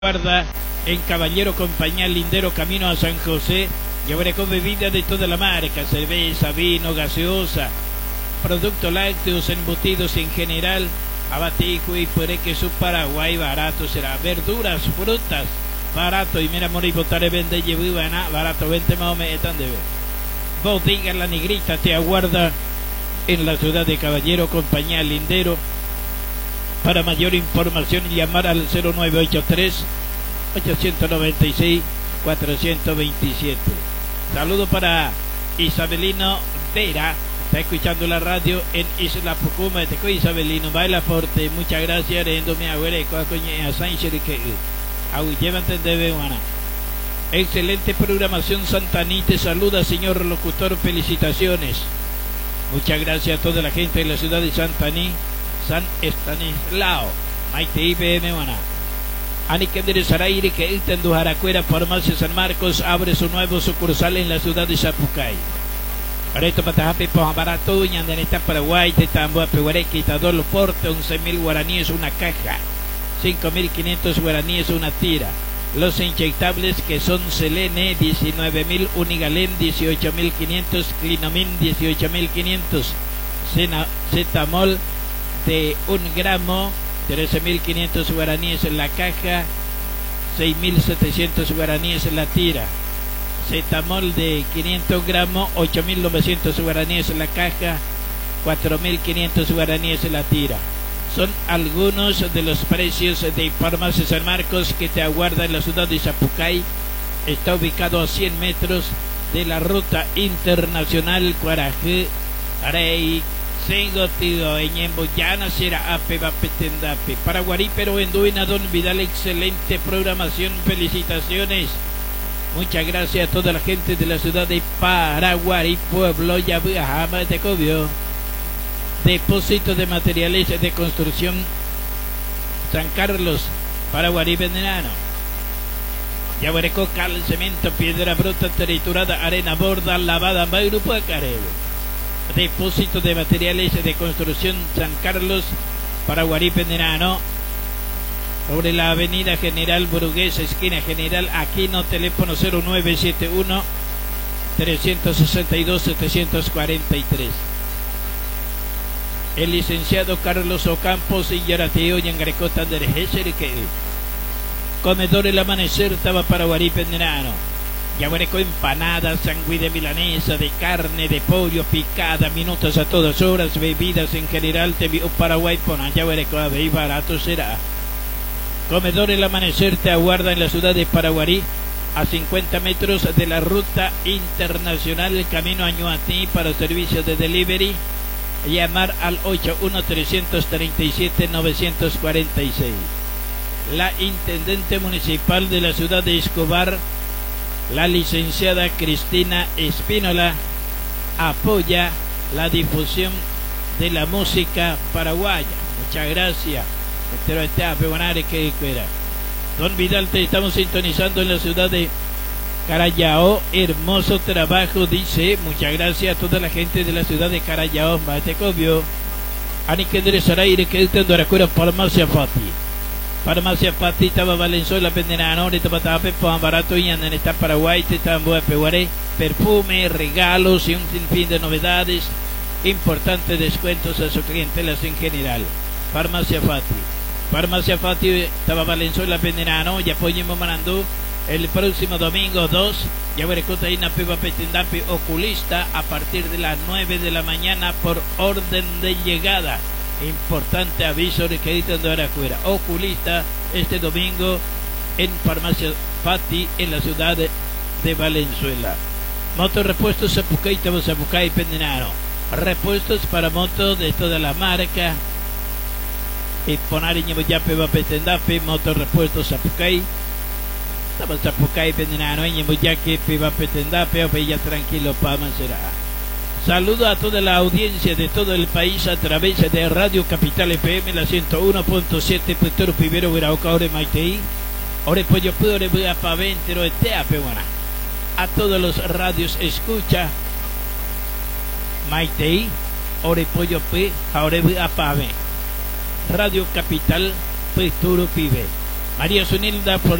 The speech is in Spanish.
Guarda en Caballero Compañía Lindero camino a San José. Llevaré con bebidas de toda la marca, cerveza, vino, gaseosa, productos lácteos, embutidos en general, abatico y puré queso Paraguay, barato será, verduras, frutas, barato, y mira morir botaré vende llevana, barato, 20 más o menos están de ver. Bodega La Negrita te aguarda en la ciudad de Caballero Compañía Lindero. Para mayor información llamar al 0983 896 427. Saludo para Isabelino Vera, está escuchando la radio en Isla Pucuma. Te coy Isabelino, baila fuerte, muchas gracias. Rendo mi abuela a coña Sánchez que llévate de Bewana. Excelente programación Santaní, te saluda señor locutor, felicitaciones. Muchas gracias a toda la gente de la ciudad de Santaní. San Estanislao, Maite IBM Wana. Anikendere Saraire que está en Dujaracuera, Farmacia San Marcos abre su nuevo sucursal en la ciudad de Zapucay. Areto Patajape Barato, Ñandaneta Paraguay, Tetamboa Pehuareque, Itador Porte, 11.000 guaraníes una caja, 5.500 guaraníes una tira. Los inyectables que son Selene, 19.000, Unigalén, 18.500, Clinomin, 18.500, Zetamol de 1 gramo, 13.500 guaraníes en la caja, 6.700 guaraníes en la tira. Zetamol de 500 gramos, 8.900 guaraníes en la caja, 4.500 guaraníes en la tira. Son algunos de los precios de Farmacia San Marcos que te aguarda en la ciudad de Zapucay. Está ubicado a 100 metros de la ruta internacional Cuaraje, Arey, Sengo tío Eñembo, Llana será ape va petendape. Paraguarí pero en Duina Don Vidal, excelente programación, felicitaciones. Muchas gracias a toda la gente de la ciudad de Paraguarí, pueblo Yabuajama de Cobio. Depósito de materiales de construcción San Carlos, Paraguarí Venenano. Yaguareco, cal, cemento, piedra bruta, triturada, arena, borda, lavada, grupo de Careo. Depósito de materiales de construcción San Carlos, Paraguarí Venenano, sobre la avenida General Burgués, esquina General Aquino, teléfono 0971 362 743. El licenciado Carlos Ocampos y Yarateo Yangarecota de Rejeser, comedor El Amanecer, estaba Paraguarí Venenano. Yaguareco, empanadas, sangüí de milanesa, de carne, de pollo, picada, minutos a todas horas, bebidas en general, te vio Paraguay, pona Yaguareco, y barato será. Comedor El Amanecer te aguarda en la ciudad de Paraguarí, a 50 metros de la ruta internacional, el camino a Ñuatí, para servicios de delivery. Llamar al 81-337-946. La intendente municipal de la ciudad de Escobar, la licenciada Cristina Espínola, apoya la difusión de la música paraguaya. Muchas gracias. Don Vidal, te estamos sintonizando en la ciudad de Carayao. Hermoso trabajo, dice. Muchas gracias a toda la gente de la ciudad de Carayao. Matecobio. Anikendere Saraire que está en Doracuera, Farmacia Fati. Farmacia Fati, estaba Valenzuela, Venenano, ahorita Patape, barato y andan en Paraguay, te están Pehuaré, perfume, regalos y un sinfín de novedades, importantes descuentos a sus clientelas en general. Farmacia Fati. Farmacia Fati, estaba Valenzuela, Venenano, y apoyemos Manandú. El próximo domingo 2, Yaguarecota y Napeba Petendape oculista a partir de las 9 de la mañana por orden de llegada. Importante aviso de que editan de Aracuera. Oculista este domingo en Farmacia Fati en la ciudad de Valenzuela. Moto repuestos Zapucay, Zapucay Pendenano. Repuestos para motos de toda la marca. Y poner en Yape va Petendape, moto repuestos Zapucay. Zapucay Pendenano, en Yaque va Petendape, o ya tranquilo, Pama será. Saludo a toda la audiencia de todo el país a través de Radio Capital FM, la 101.7, Petero Pivero, Virauca, Ore Maitei, Ore Pollo Pu, Ore Buda Paventero, Etea Pehuana. A todos los radios escucha Maitei, Ore Pollo Pu, Ore Buda Pave. Radio Capital, Petero Pibe. María Zunilda